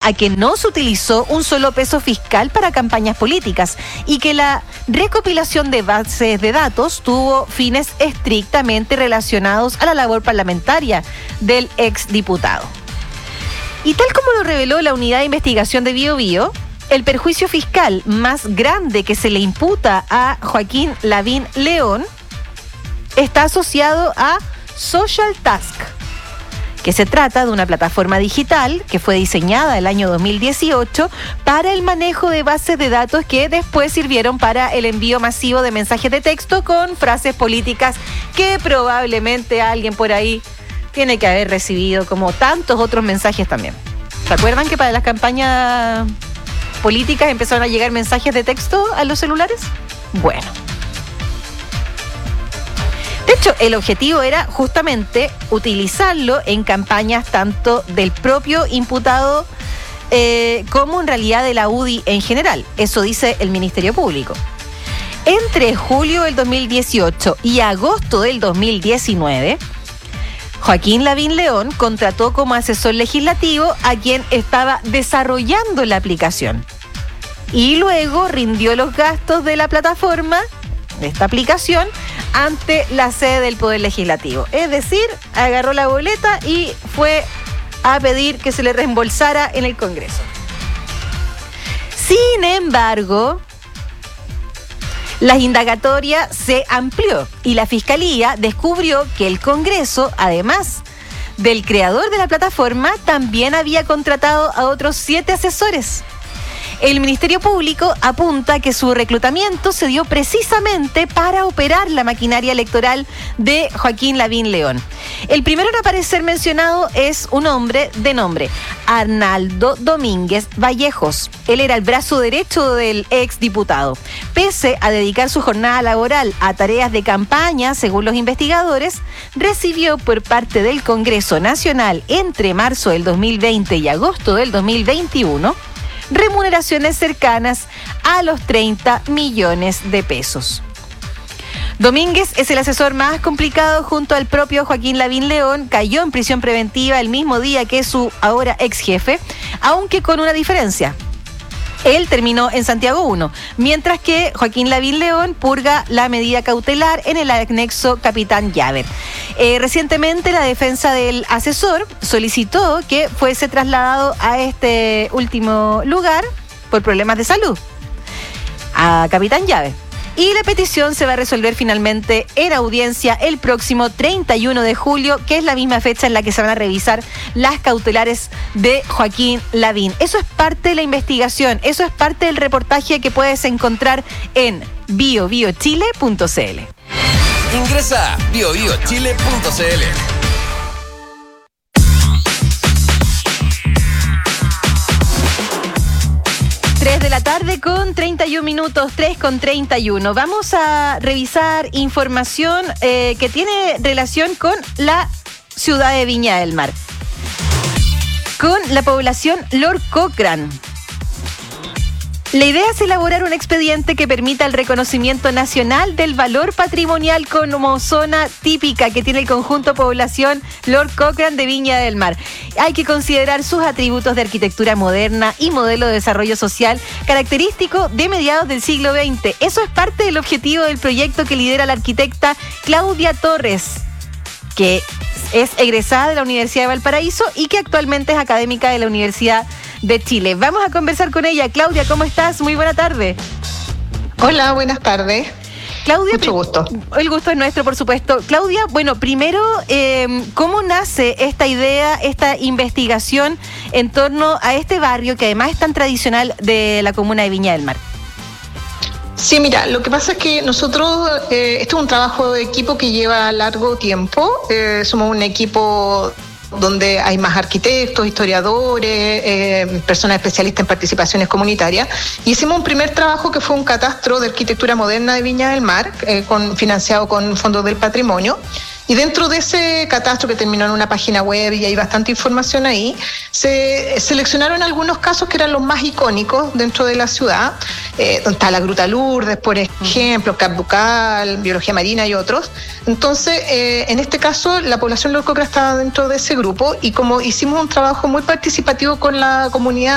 a que no se utilizó un solo peso fiscal para campañas políticas y que la recopilación de bases de datos tuvo fines estrictamente relacionados a la labor parlamentaria del exdiputado. Y tal como lo reveló la Unidad de Investigación de Biobío, el perjuicio fiscal más grande que se le imputa a Joaquín Lavín León está asociado a Social Task, que se trata de una plataforma digital que fue diseñada el año 2018 para el manejo de bases de datos que después sirvieron para el envío masivo de mensajes de texto con frases políticas que probablemente alguien por ahí tiene que haber recibido, como tantos otros mensajes también. ¿Se acuerdan que para las campañas políticas empezaron a llegar mensajes de texto a los celulares? Bueno. De hecho, el objetivo era justamente utilizarlo en campañas tanto del propio imputado como en realidad de la UDI en general. Eso dice el Ministerio Público. Entre julio del 2018 y agosto del 2019, Joaquín Lavín León contrató como asesor legislativo a quien estaba desarrollando la aplicación y luego rindió los gastos de la plataforma, de esta aplicación, ante la sede del Poder Legislativo. Es decir, agarró la boleta y fue a pedir que se le reembolsara en el Congreso. Sin embargo, la indagatoria se amplió y la Fiscalía descubrió que el Congreso, además del creador de la plataforma, también había contratado a otros 7 asesores. El Ministerio Público apunta que su reclutamiento se dio precisamente para operar la maquinaria electoral de Joaquín Lavín León. El primero en aparecer mencionado es un hombre de nombre Arnaldo Domínguez Vallejos. Él era el brazo derecho del exdiputado. Pese a dedicar su jornada laboral a tareas de campaña, según los investigadores, recibió por parte del Congreso Nacional entre marzo del 2020 y agosto del 2021 remuneraciones cercanas a los 30 millones de pesos. Domínguez es el asesor más complicado junto al propio Joaquín Lavín León. Cayó en prisión preventiva el mismo día que su ahora ex jefe, aunque con una diferencia. Él terminó en Santiago 1, mientras que Joaquín Lavín León purga la medida cautelar en el anexo Capitán Llaver. Recientemente la defensa del asesor solicitó que fuese trasladado a este último lugar por problemas de salud, a Capitán Llaver. Y la petición se va a resolver finalmente en audiencia el próximo 31 de julio, que es la misma fecha en la que se van a revisar las cautelares de Joaquín Lavín. Eso es parte de la investigación, eso es parte del reportaje que puedes encontrar en biobiochile.cl. Ingresa a biobiochile.cl. 3 de la tarde con 31 minutos, 3:31. Vamos a revisar información que tiene relación con la ciudad de Viña del Mar, con la población Lord Cochrane. La idea es elaborar un expediente que permita el reconocimiento nacional del valor patrimonial como zona típica que tiene el conjunto población Lord Cochrane de Viña del Mar. Hay que considerar sus atributos de arquitectura moderna y modelo de desarrollo social característico de mediados del siglo XX. Eso es parte del objetivo del proyecto que lidera la arquitecta Claudia Torres, que es egresada de la Universidad de Valparaíso y que actualmente es académica de la Universidad de Chile. Vamos a conversar con ella. Claudia, ¿cómo estás? Muy buena tarde. Hola, buenas tardes. Claudia, mucho gusto. El gusto es nuestro, por supuesto. Claudia, bueno, primero, ¿cómo nace esta idea, esta investigación en torno a este barrio que además es tan tradicional de la comuna de Viña del Mar? Sí, mira, lo que pasa es que nosotros, esto es un trabajo de equipo que lleva largo tiempo. Somos un equipo donde hay más arquitectos, historiadores, personas especialistas en participaciones comunitarias. Y hicimos un primer trabajo que fue un catastro de arquitectura moderna de Viña del Mar, financiado con fondos del patrimonio. Y dentro de ese catastro, que terminó en una página web y hay bastante información ahí, se seleccionaron algunos casos que eran los más icónicos dentro de la ciudad, donde está la Gruta Lourdes, por ejemplo, Cap Ducal, Biología Marina y otros. Entonces, en este caso, la población Lord Cochrane estaba dentro de ese grupo, y como hicimos un trabajo muy participativo con la comunidad,